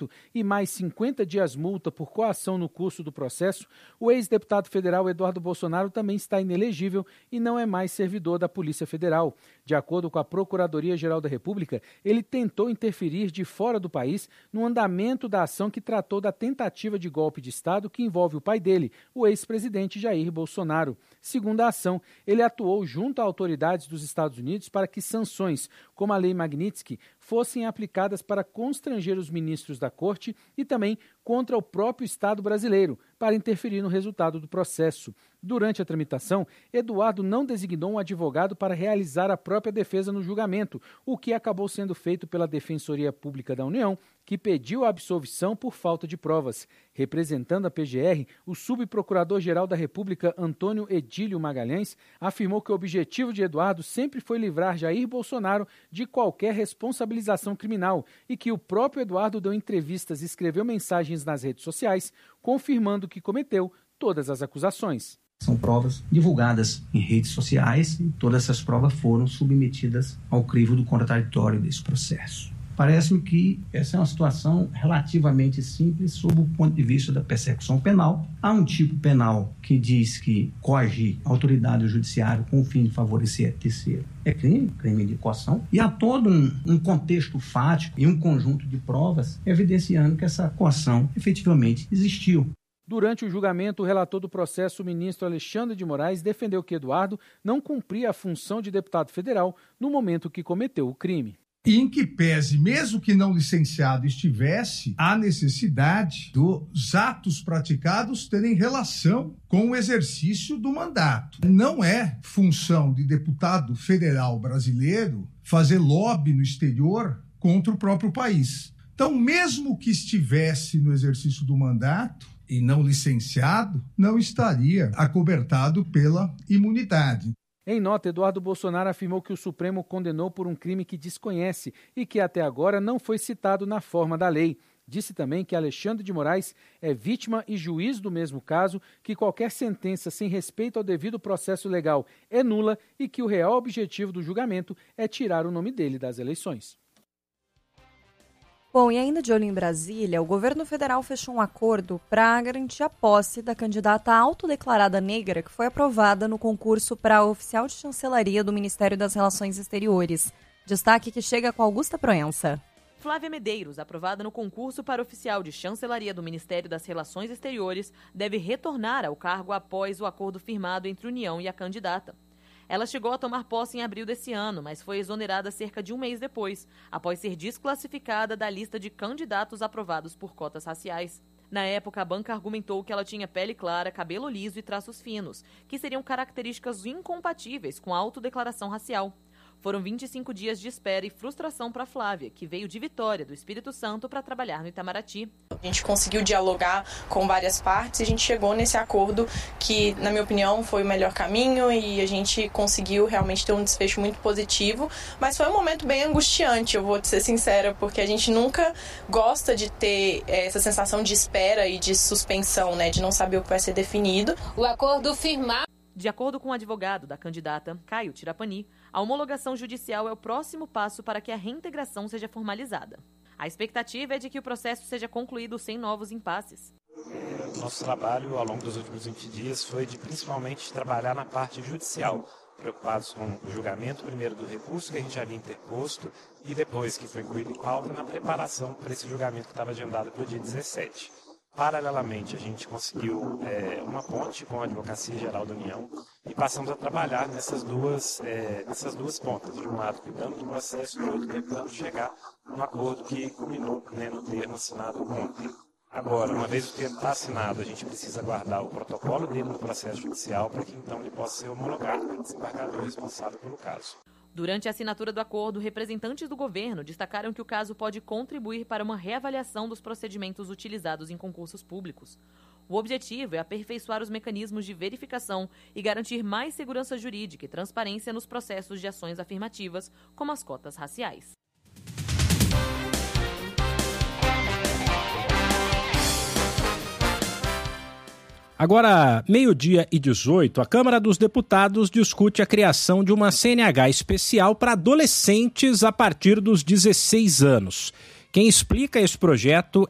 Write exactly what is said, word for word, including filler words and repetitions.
direto e mais cinquenta dias multa por coação no curso do processo, o ex-deputado federal Eduardo Bolsonaro também está inelegível e não é mais servidor da Polícia Federal. De acordo com a Procuradoria-Geral da República, ele tentou interferir de fora do país no andamento da ação que tratou da tentativa de golpe de Estado que envolve o pai dele, o ex-presidente Jair Bolsonaro. Segundo a ação, ele atuou junto a autoridades dos Estados Unidos para que sanções, como a Lei Magnitsky, fossem aplicadas para constranger os ministros da Corte e também contra o próprio Estado brasileiro, para interferir no resultado do processo. Durante a tramitação, Eduardo não designou um advogado para realizar a própria defesa no julgamento, o que acabou sendo feito pela Defensoria Pública da União, que pediu a absolvição por falta de provas. Representando a P G R, o subprocurador-geral da República, Antônio Edílio Magalhães, afirmou que o objetivo de Eduardo sempre foi livrar Jair Bolsonaro de qualquer responsabilização criminal e que o próprio Eduardo deu entrevistas e escreveu mensagens nas redes sociais, confirmando que cometeu todas as acusações. São provas divulgadas em redes sociais e todas essas provas foram submetidas ao crivo do contraditório desse processo. Parece-me que essa é uma situação relativamente simples sob o ponto de vista da persecução penal. Há um tipo penal que diz que coagir a autoridade judiciária com o fim de favorecer a terceiro é crime, crime de coação. E há todo um, um contexto fático e um conjunto de provas evidenciando que essa coação efetivamente existiu. Durante o julgamento, o relator do processo, o ministro Alexandre de Moraes, defendeu que Eduardo não cumpria a função de deputado federal no momento que cometeu o crime. E em que pese, mesmo que não licenciado estivesse, há necessidade dos atos praticados terem relação com o exercício do mandato. Não é função de deputado federal brasileiro fazer lobby no exterior contra o próprio país. Então, mesmo que estivesse no exercício do mandato e não licenciado, não estaria acobertado pela imunidade. Em nota, Eduardo Bolsonaro afirmou que o Supremo condenou por um crime que desconhece e que até agora não foi citado na forma da lei. Disse também que Alexandre de Moraes é vítima e juiz do mesmo caso, que qualquer sentença sem respeito ao devido processo legal é nula e que o real objetivo do julgamento é tirar o nome dele das eleições. Bom, e ainda de olho em Brasília, o governo federal fechou um acordo para garantir a posse da candidata autodeclarada negra que foi aprovada no concurso para oficial de chancelaria do Ministério das Relações Exteriores. Destaque que chega com Augusta Proença. Flávia Medeiros, aprovada no concurso para oficial de chancelaria do Ministério das Relações Exteriores, deve retornar ao cargo após o acordo firmado entre a União e a candidata. Ela chegou a tomar posse em abril desse ano, mas foi exonerada cerca de um mês depois, após ser desclassificada da lista de candidatos aprovados por cotas raciais. Na época, a banca argumentou que ela tinha pele clara, cabelo liso e traços finos, que seriam características incompatíveis com a autodeclaração racial. Foram vinte e cinco dias de espera e frustração para Flávia, que veio de Vitória, do Espírito Santo, para trabalhar no Itamaraty. A gente conseguiu dialogar com várias partes e a gente chegou nesse acordo que, na minha opinião, foi o melhor caminho e a gente conseguiu realmente ter um desfecho muito positivo, mas foi um momento bem angustiante, eu vou te ser sincera, porque a gente nunca gosta de ter essa sensação de espera e de suspensão, né, de não saber o que vai ser definido. O acordo firmado. De acordo com o advogado da candidata, Caio Tirapani, a homologação judicial é o próximo passo para que a reintegração seja formalizada. A expectativa é de que o processo seja concluído sem novos impasses. Nosso trabalho ao longo dos últimos vinte dias foi de principalmente trabalhar na parte judicial, preocupados com o julgamento primeiro do recurso que a gente havia interposto e depois que foi incluído em pauta na preparação para esse julgamento que estava agendado para o dia dezessete. Paralelamente, a gente conseguiu é, uma ponte com a Advocacia Geral da União e passamos a trabalhar nessas duas, é, nessas duas pontas. De um lado, cuidando do processo, do outro, tentando chegar num acordo que culminou, né, no termo assinado ontem. Agora, uma vez o termo está assinado, a gente precisa guardar o protocolo dele no processo judicial para que então ele possa ser homologado pelo desembargador responsável pelo caso. Durante a assinatura do acordo, representantes do governo destacaram que o caso pode contribuir para uma reavaliação dos procedimentos utilizados em concursos públicos. O objetivo é aperfeiçoar os mecanismos de verificação e garantir mais segurança jurídica e transparência nos processos de ações afirmativas, como as cotas raciais. Agora, meio-dia e dezoito, a Câmara dos Deputados discute a criação de uma C N H especial para adolescentes a partir dos dezesseis anos. Quem explica esse projeto